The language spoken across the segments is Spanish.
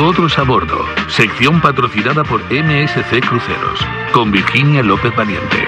Nosotros a bordo, sección patrocinada por MSC Cruceros, con Virginia López Valiente.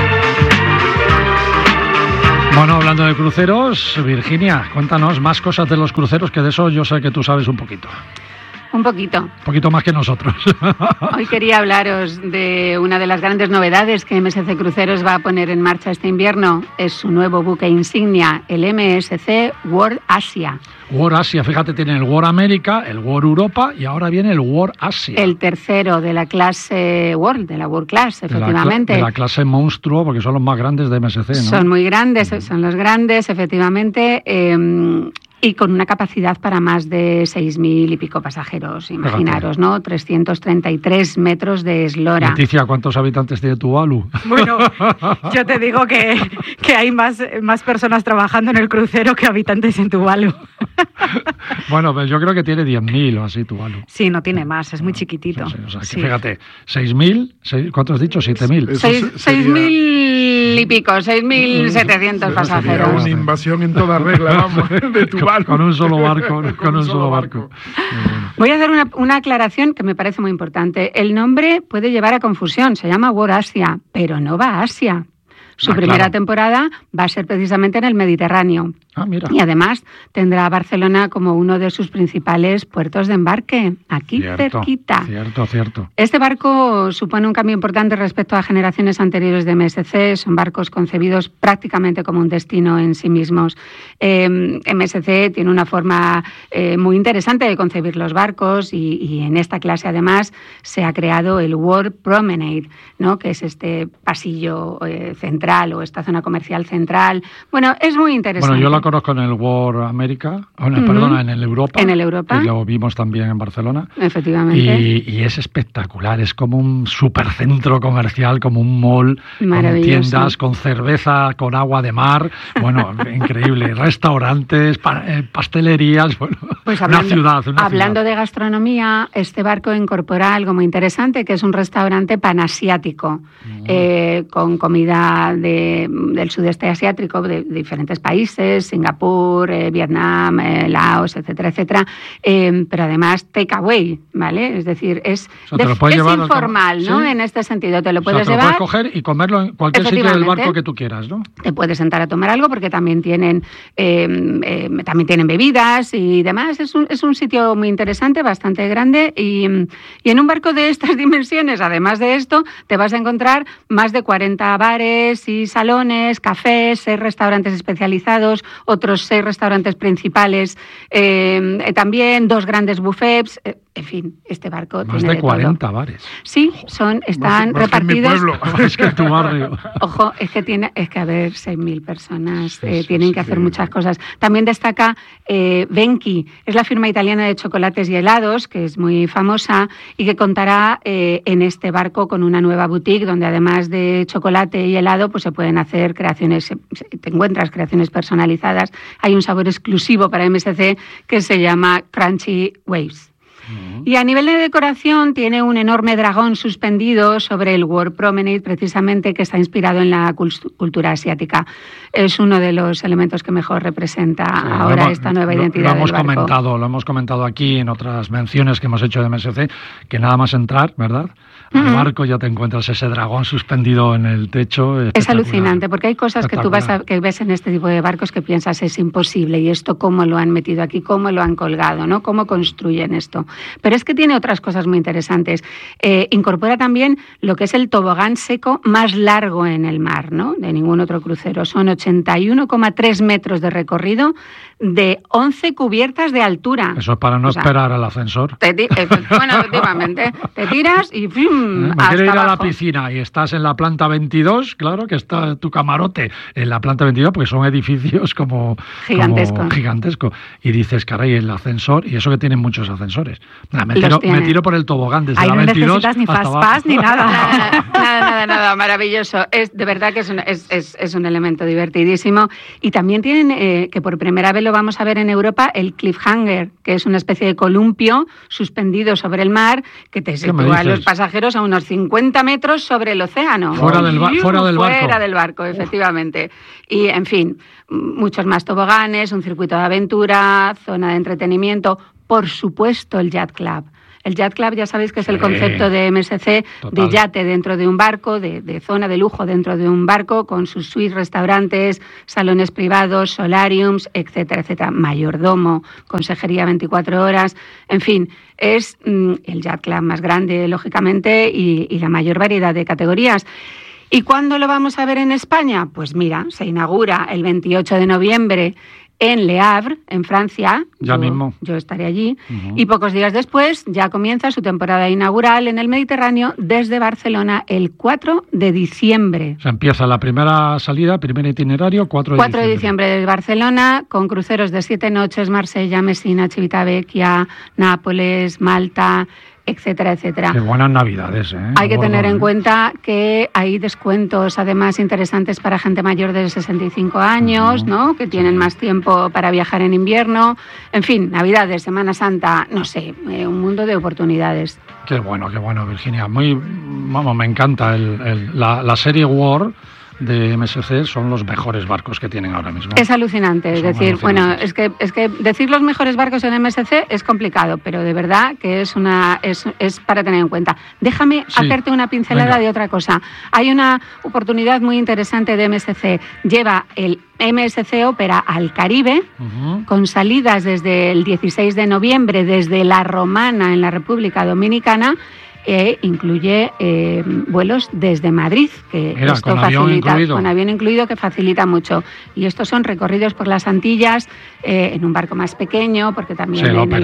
Bueno, hablando de cruceros, Virginia, cuéntanos más cosas de los cruceros, que de eso yo sé que tú sabes un poquito. Un poquito. Un poquito más que nosotros. Hoy quería hablaros de una de las grandes novedades que MSC Cruceros va a poner en marcha este invierno. Es su nuevo buque insignia, el MSC World Asia. World Asia, fíjate, tiene el World America, el World Europa y ahora viene el World Asia. El tercero de la clase World, de la World Class, efectivamente. De la clase monstruo, porque son los más grandes de MSC, ¿no? Son muy grandes, son los grandes, efectivamente. Y con una capacidad para más de 6.000 y pico pasajeros, imaginaros, ¿no? 333 metros de eslora. Leticia, ¿cuántos habitantes tiene Tuvalu? Bueno, yo te digo que hay más personas trabajando en el crucero que habitantes en Tuvalu. Bueno, pues yo creo que tiene 10.000 o así Tuvalu. Sí, no tiene más, es muy chiquitito. Sí, o sea, que sí. Fíjate, 6.000, ¿cuánto has dicho? 7.000. 6.000 y pico, 6.700 pasajeros. Sería una invasión en toda regla, vamos, de Tuvalu. Con un solo barco, con un solo barco. Voy a hacer una aclaración que me parece muy importante. El nombre puede llevar a confusión, se llama World Asia, pero no va a Asia. Su primera temporada va a ser precisamente en el Mediterráneo. Ah, mira. Y además tendrá a Barcelona como uno de sus principales puertos de embarque, aquí cerquita. Cierto. Este barco supone un cambio importante respecto a generaciones anteriores de MSC. Son barcos concebidos prácticamente como un destino en sí mismos. MSC tiene una forma muy interesante de concebir los barcos y en esta clase además se ha creado el World Promenade, ¿no? Que es este pasillo central o esta zona comercial central. Bueno, es muy interesante. Bueno, yo la conozco en el World America, perdona, en el Europa. En el Europa. Que lo vimos también en Barcelona. Efectivamente. Y es espectacular, es como un supercentro comercial, como un mall, con tiendas, con cerveza, con agua de mar, bueno, increíble, restaurantes, pastelerías, bueno, pues una ciudad. Hablando de gastronomía, este barco incorpora algo muy interesante, que es un restaurante panasiático, con comida del sudeste asiático, de diferentes países, Singapur, Vietnam, Laos, etcétera, etcétera, pero además takeaway, ¿vale? Es decir, es informal, ¿no? Sí. En este sentido, te lo puedes llevar. Lo puedes coger y comerlo en cualquier sitio del barco que tú quieras, ¿no? Te puedes sentar a tomar algo porque también tienen bebidas y demás. Es un sitio muy interesante, bastante grande y en un barco de estas dimensiones, además de esto, te vas a encontrar más de 40 bares y salones, cafés, 6 restaurantes especializados, otros 6 restaurantes principales, también 2 grandes buffets. En fin, este barco más tiene de 40 todo. Bares. Sí, están repartidos. Es que en tu barrio. Ojo, es que a ver, 6.000 personas, tienen que hacer muchas cosas. También destaca Venchi, es la firma italiana de chocolates y helados, que es muy famosa y que contará en este barco con una nueva boutique donde además de chocolate y helado, pues se pueden hacer creaciones, te encuentras creaciones personalizadas. Hay un sabor exclusivo para MSC que se llama Crunchy Waves. Y a nivel de decoración tiene un enorme dragón suspendido sobre el World Promenade, precisamente, que está inspirado en la cultura asiática. Es uno de los elementos que mejor representa esta nueva identidad del barco. Lo hemos comentado aquí en otras menciones que hemos hecho de MSC, que nada más entrar, ¿verdad?, al barco ya te encuentras ese dragón suspendido en el techo. Es alucinante, porque hay cosas que tú que ves en este tipo de barcos que piensas es imposible, y esto cómo lo han metido aquí, cómo lo han colgado, ¿no? Cómo construyen esto. Pero es que tiene otras cosas muy interesantes. Incorpora también lo que es el tobogán seco más largo en el mar, ¿no?, de ningún otro crucero. Son 81,3 metros de recorrido, de 11 cubiertas de altura. Eso es para no esperar al ascensor. Bueno, efectivamente. Te tiras y me quiero ir a la piscina y estás en la planta 22, claro que está tu camarote en la planta 22, porque son edificios como gigantesco. Y dices, caray, el ascensor, y eso que tienen muchos ascensores. Me tiro por el tobogán desde la 22 no necesitas ni fast pass ni nada. Nada, maravilloso. De verdad que es un elemento divertidísimo. Y también tienen, que por primera vez lo vamos a ver en Europa, el cliffhanger, que es una especie de columpio suspendido sobre el mar, que te sitúa a los pasajeros a unos 50 metros sobre el océano. Fuera del barco. Fuera del barco, efectivamente. Y, en fin, muchos más toboganes, un circuito de aventura, zona de entretenimiento, por supuesto el Yacht Club. El Yacht Club ya sabéis que es el concepto de MSC, de yate dentro de un barco, de zona de lujo dentro de un barco, con sus suites, restaurantes, salones privados, solariums, etcétera, etcétera. Mayordomo, consejería 24 horas, en fin, es el Yacht Club más grande, lógicamente, y la mayor variedad de categorías. ¿Y cuándo lo vamos a ver en España? Pues mira, se inaugura el 28 de noviembre en Le Havre, en Francia. Yo estaré allí. Y pocos días después ya comienza su temporada inaugural en el Mediterráneo desde Barcelona el 4 de diciembre. O sea, empieza la primera salida, primer itinerario, 4 de diciembre desde Barcelona, con cruceros de 7 noches, Marsella, Messina, Civitavecchia, Nápoles, Malta, etcétera, etcétera. Qué buenas navidades, ¿eh? Hay que tener en cuenta que hay descuentos, además, interesantes para gente mayor de 65 años, ¿no? Que tienen más tiempo para viajar en invierno. En fin, Navidades, Semana Santa, no sé, un mundo de oportunidades. Qué bueno, Virginia. Me encanta la serie War de MSC, son los mejores barcos que tienen ahora mismo. Es alucinante, es decir, bueno, es que decir los mejores barcos en MSC es complicado, pero de verdad que es para tener en cuenta. Déjame hacerte una pincelada de otra cosa. Hay una oportunidad muy interesante de MSC. Lleva el MSC Ópera al Caribe, con salidas desde el 16 de noviembre desde La Romana en la República Dominicana. Incluye vuelos desde Madrid, que esto facilita, con avión incluido, que facilita mucho. Y estos son recorridos por las Antillas en un barco más pequeño, porque también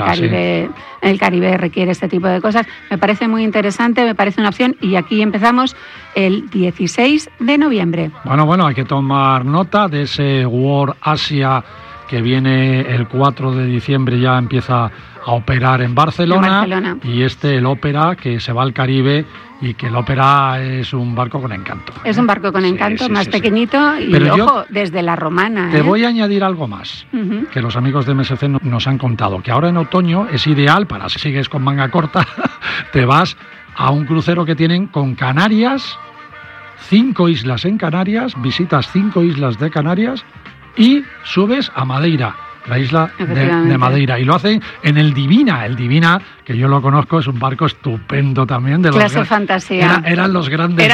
el Caribe requiere este tipo de cosas. Me parece muy interesante, me parece una opción, y aquí empezamos el 16 de noviembre. Bueno, hay que tomar nota de ese World Asia que viene el 4 de diciembre, ya empieza a operar en Barcelona. Y el Ópera, que se va al Caribe, y que el Ópera es un barco con encanto. Es un barco con encanto, más pequeñito, y pero desde La Romana. Te voy a añadir algo más, que los amigos de MSC nos han contado, que ahora en otoño es ideal para, si sigues con manga corta, te vas a un crucero que tienen con Canarias, 5 islas en Canarias, visitas 5 islas de Canarias y subes a Madeira, la isla de Madeira, y lo hacen en el Divina. El Divina, que yo lo conozco, es un barco estupendo también. De clase fantasía. Eran los grandes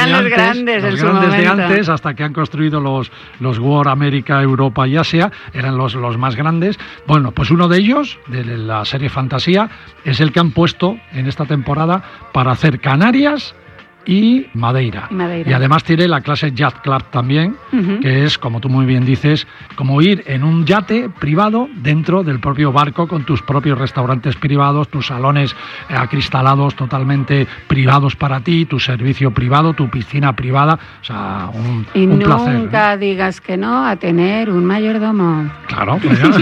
de antes, hasta que han construido los World América, Europa y Asia, eran los más grandes. Bueno, pues uno de ellos, de la serie Fantasía, es el que han puesto en esta temporada para hacer Canarias y Madeira. Y además tiene la clase Yacht Club también, que es, como tú muy bien dices, como ir en un yate privado dentro del propio barco, con tus propios restaurantes privados, tus salones acristalados totalmente privados para ti, tu servicio privado, tu piscina privada. O sea, un placer. Y nunca digas que no a tener un mayordomo. Claro,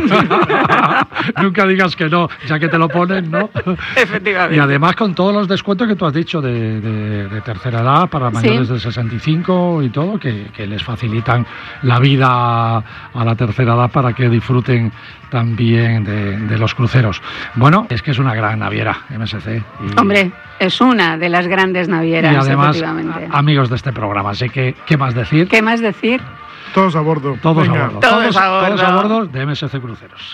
nunca digas que no, ya que te lo ponen, ¿no? Efectivamente. Y además con todos los descuentos que tú has dicho de tercera edad, para mayores de 65 y todo, que les facilitan la vida a la tercera edad para que disfruten también de los cruceros. Bueno, es que es una gran naviera, MSC. Hombre, es una de las grandes navieras, y además, efectivamente. Amigos de este programa, así que, ¿qué más decir? ¿Qué más decir? Todos a bordo. Todos a bordo. Todos a bordo de MSC Cruceros.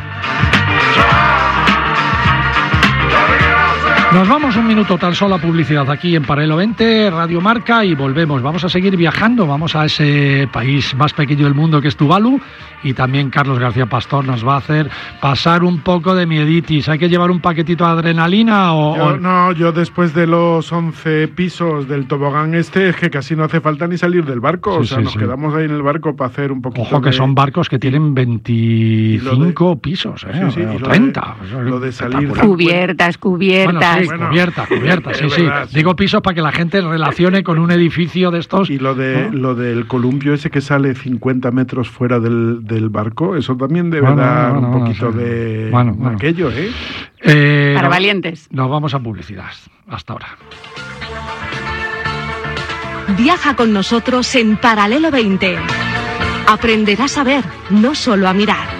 Nos vamos un minuto tan solo a publicidad aquí en Paralelo 20, Radio Marca, y volvemos. Vamos a seguir viajando, vamos a ese país más pequeño del mundo que es Tuvalu, y también Carlos García Pastor nos va a hacer pasar un poco de mieditis. ¿Hay que llevar un paquetito de adrenalina o...? No, yo después de los 11 pisos del tobogán es que casi no hace falta ni salir del barco, nos quedamos ahí en el barco para hacer un poquito. Ojo que son barcos que tienen 25 pisos, o 30. Lo de salir... Cubiertas. Bueno, cubierta, sí. Verdad, digo pisos para que la gente relacione con un edificio de estos. Y lo del columpio ese que sale 50 metros fuera del barco, eso también debe dar un poquito de aquello, para valientes. Nos vamos a publicidad. Hasta ahora. Viaja con nosotros en Paralelo 20. Aprenderás a ver, no solo a mirar.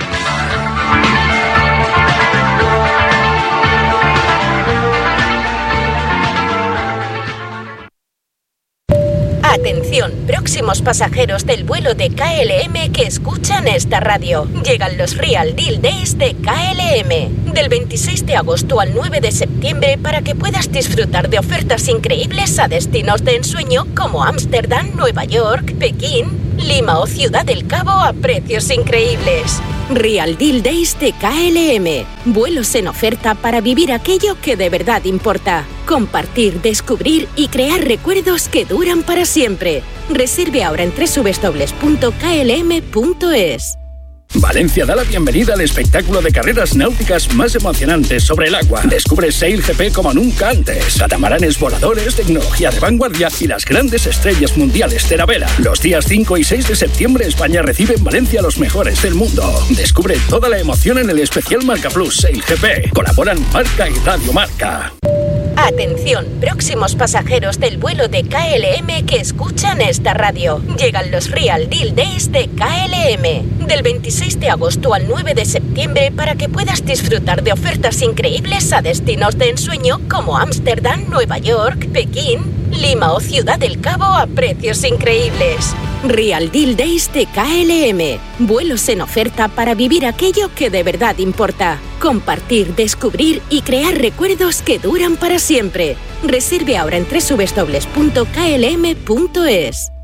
Atención, próximo próximos pasajeros del vuelo de KLM que escuchan esta radio. Llegan los Real Deal Days de KLM, del 26 de agosto al 9 de septiembre, para que puedas disfrutar de ofertas increíbles a destinos de ensueño como Ámsterdam, Nueva York, Pekín, Lima o Ciudad del Cabo a precios increíbles. Real Deal Days de KLM. Vuelos en oferta para vivir aquello que de verdad importa. Compartir, descubrir y crear recuerdos que duran para siempre. Reserve ahora en www.klm.es. Valencia da la bienvenida al espectáculo de carreras náuticas más emocionantes sobre el agua. Descubre SailGP como nunca antes. Catamaranes voladores, tecnología de vanguardia y las grandes estrellas mundiales de la vela. Los días 5 y 6 de septiembre España recibe en Valencia a los mejores del mundo. Descubre toda la emoción en el especial Marca Plus SailGP. Colaboran Marca y Radio Marca. Atención, próximos pasajeros del vuelo de KLM que escuchan esta radio. Llegan los Real Deal Days de KLM, del 26 de agosto al 9 de septiembre, para que puedas disfrutar de ofertas increíbles a destinos de ensueño como Ámsterdam, Nueva York, Pekín, Lima o Ciudad del Cabo a precios increíbles. Real Deal Days de KLM. Vuelos en oferta para vivir aquello que de verdad importa. Compartir, descubrir y crear recuerdos que duran para siempre. Reserve ahora en www.klm.es.